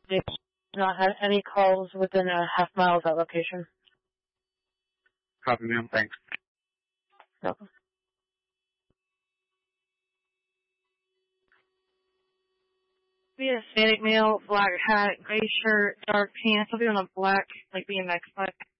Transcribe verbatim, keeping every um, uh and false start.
They've not had any calls within a half mile of that location. Copy, ma'am. Thanks. No. Be a Hispanic male, black hat, gray shirt, dark pants. I'll be on a black, like B M X black.